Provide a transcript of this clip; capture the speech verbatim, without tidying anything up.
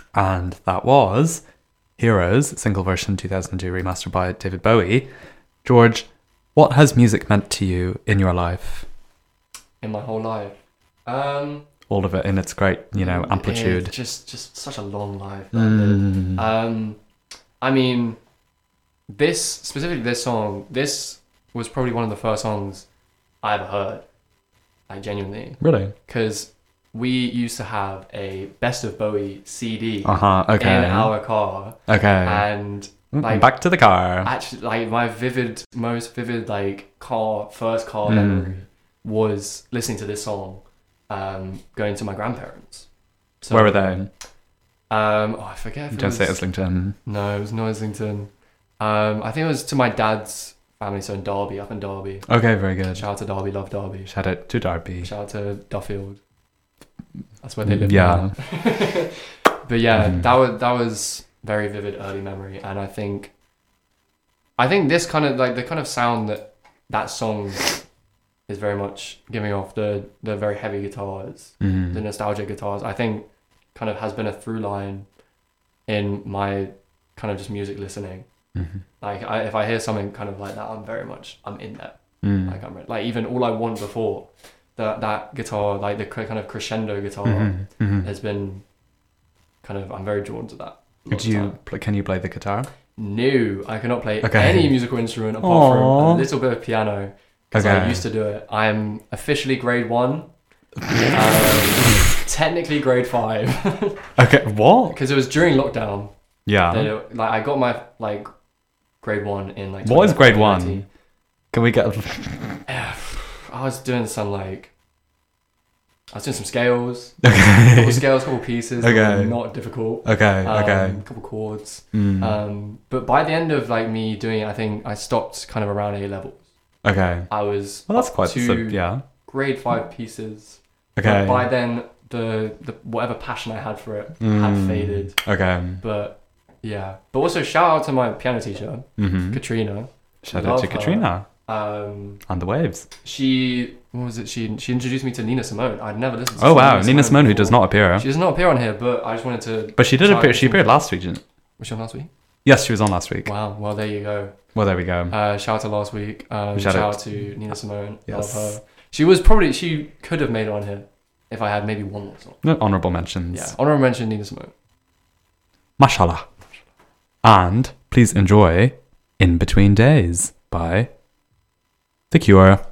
And that was Heroes, single version two thousand two, remastered by David Bowie. George, what has music meant to you in your life? In my whole life? Um, All of it in its great, you know, amplitude. It's just, just such a long life. Mm. Um, I mean, this, specifically this song, this was probably one of the first songs I ever heard. Like, genuinely. Really? Because we used to have a Best of Bowie C D uh-huh, okay. in our car. Okay. And like, back to the car. Actually, like my vivid, most vivid, like car, first car Mm. memory was listening to this song, um, going to my grandparents. So, Where were they? Um, oh, I forget. If it Don't was, say Islington. No, it was not Islington. Um, I think it was to my dad's family, so in Derby, up in Derby. Okay, very good. Shout out to Derby, love Derby. Shout out to Derby. Shout out to Duffield. That's where they live. Yeah. But yeah, Mm-hmm. that was that was very vivid early memory, and I think, I think this kind of like the kind of sound that that song is very much giving off, the the very heavy guitars, Mm-hmm. the nostalgic guitars. I think kind of has been a through line in my kind of just music listening. Mm-hmm. Like I, if I hear something kind of like that, I'm very much I'm in there. Mm. Like I'm re- like even All I Want before that that guitar, like the cr- kind of crescendo guitar, Mm-hmm. Mm-hmm. has been kind of I'm very drawn to that. a lot Do of you time. pl- can you play the guitar? No, I cannot play Okay. any musical instrument apart Aww. from a little bit of piano because I Okay. used to do it. I'm officially grade one, um, technically grade five, Okay, what? because it was during lockdown. Yeah. That it- like I got my like grade one in like. What is grade twenty one? nineteen. Can we get? I was doing some like. I was doing some scales, Okay. couple scales, couple pieces. that Okay. were not difficult. Okay. Um, Okay. couple chords. Mm. Um, but by the end of like me doing it, I think I stopped kind of around A levels. Okay. I was Well, that's up quite. to So, yeah. grade five pieces. Okay. But by then, the, the whatever passion I had for it Mm. had faded. Okay. But yeah. But also shout out to my piano teacher, Mm-hmm. Katrina. Shout Love out to her. Katrina Um, on the waves. she what was it? She she introduced me to Nina Simone. I'd never listened to Oh wow, Nina Simone, who before. does not appear, She does not appear on here, but I just wanted to. but she did shout appear. out She to- appeared last week. didn't- Was she on last week? Yes, she was on last week. Wow. Well, there you go. Well, there we go. Uh, shout out to last week. Um, Shout shout, out. out to Nina Simone. Yes. Love her. She was probably she could have made it on here if I had maybe one more song. No honorable mentions. Yeah. Honorable mention Nina Simone. Mashallah. And please enjoy In Between Days by The Cure.